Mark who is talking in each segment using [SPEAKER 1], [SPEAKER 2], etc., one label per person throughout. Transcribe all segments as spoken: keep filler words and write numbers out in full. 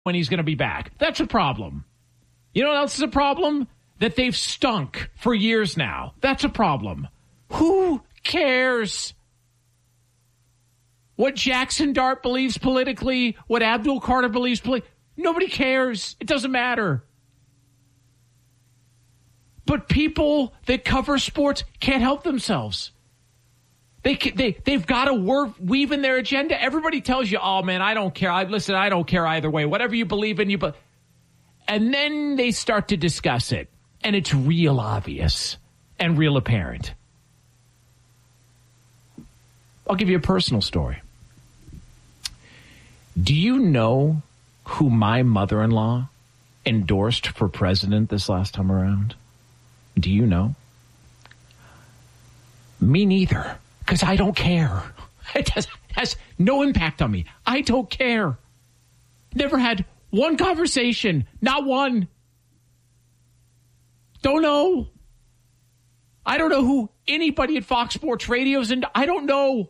[SPEAKER 1] when he's going to be back. That's a problem. You know what else is a problem? That they've stunk for years now. That's a problem. Who cares what Jackson Dart believes politically, what Abdul Carter believes politically? Nobody cares. It doesn't matter. But people that cover sports can't help themselves. They they they've got to work, weave in their agenda. Everybody tells you, "Oh man, I don't care. I listen, I don't care either way. Whatever you believe in, you." Be-. And then they start to discuss it, and it's real obvious and real apparent. I'll give you a personal story. Do you know who my mother-in-law endorsed for president this last time around? Do you know? Me neither, because I don't care. It has, has no impact on me. I don't care. Never had one conversation, not one. Don't know. I don't know who anybody at Fox Sports Radio is, and I don't know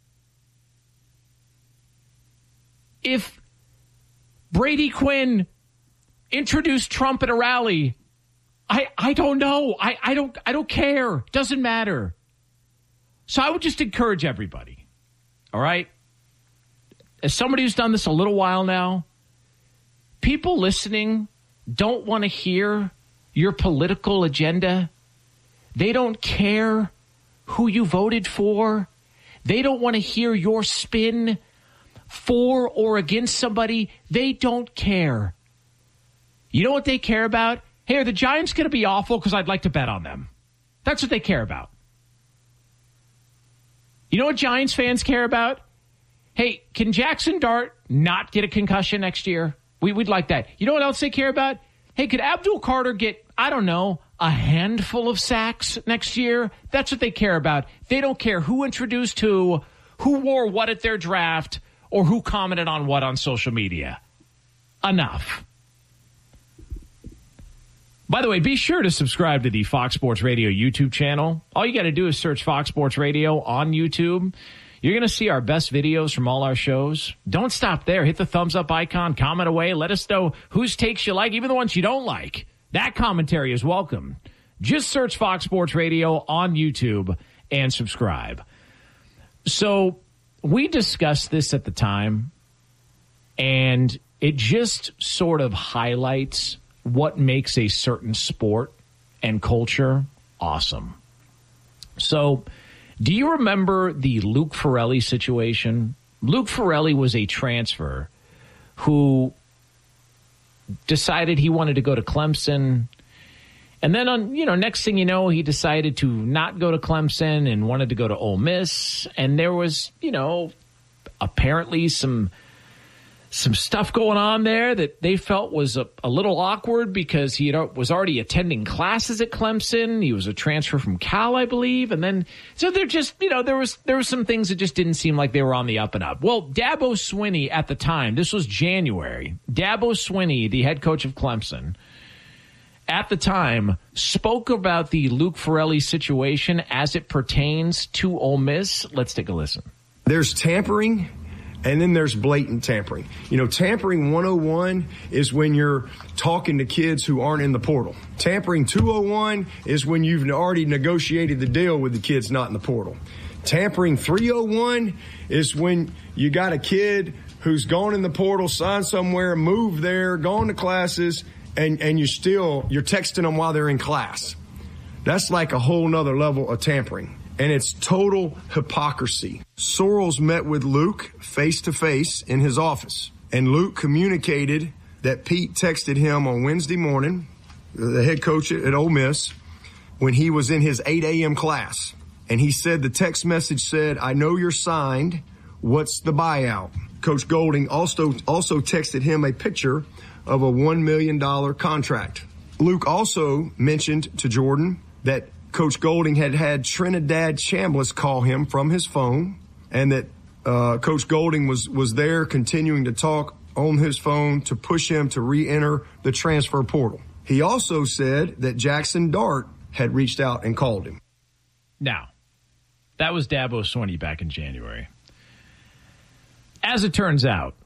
[SPEAKER 1] if Brady Quinn introduced Trump at a rally. I, I don't know. I, I don't I don't care. Doesn't matter. So I would just encourage everybody. All right? As somebody who's done this a little while now, people listening don't want to hear your political agenda. They don't care who you voted for. They don't want to hear your spin for or against somebody. They don't care. You know what they care about? Hey, are the Giants going to be awful because I'd like to bet on them? That's what they care about. You know what Giants fans care about? Hey, can Jackson Dart not get a concussion next year? We, we'd like that. You know what else they care about? Hey, could Abdul Carter get, I don't know, a handful of sacks next year? That's what they care about. They don't care who introduced who, who wore what at their draft, or who commented on what on social media. Enough. By the way, be sure to subscribe to the Fox Sports Radio YouTube channel. All you got to do is search Fox Sports Radio on YouTube. You're going to see our best videos from all our shows. Don't stop there. Hit the thumbs up icon, comment away. Let us know whose takes you like, even the ones you don't like. That commentary is welcome. Just search Fox Sports Radio on YouTube and subscribe. So we discussed this at the time, and it just sort of highlights what makes a certain sport and culture awesome. So, do you remember the Luke Ferrelli situation? Luke Ferrelli was a transfer who decided he wanted to go to Clemson. And then, on you know, next thing you know, he decided to not go to Clemson and wanted to go to Ole Miss. And there was, you know, apparently some some stuff going on there that they felt was a, a little awkward because he had, was already attending classes at Clemson. He was a transfer from Cal, I believe. And then, so they're just, you know, there was, there were some things that just didn't seem like they were on the up and up. Well, Dabo Swinney at the time, this was January, Dabo Swinney, the head coach of Clemson, at the time spoke about the Luke Ferrelli situation as it pertains to Ole Miss. Let's take a listen.
[SPEAKER 2] There's tampering, and then there's blatant tampering. You know, tampering one oh one is when you're talking to kids who aren't in the portal. Tampering two oh one is when you've already negotiated the deal with the kids not in the portal. Tampering three oh one is when you got a kid who's gone in the portal, signed somewhere, moved there, gone to classes, and, and you still, you're texting them while they're in class. That's like a whole nother level of tampering. And it's total hypocrisy. Sorrells met with Luke face-to-face in his office. And Luke communicated that Pete texted him on Wednesday morning, the head coach at Ole Miss, when he was in his eight a.m. class. And he said the text message said, "I know you're signed. What's the buyout?" Coach Golding also, also texted him a picture of a one million dollars contract. Luke also mentioned to Jordan that Coach Golding had had Trinidad Chambliss call him from his phone, and that uh, Coach Golding was, was there continuing to talk on his phone to push him to re-enter the transfer portal. He also said that Jackson Dart had reached out and called him.
[SPEAKER 1] Now, that was Dabo Swinney back in January. As it turns out,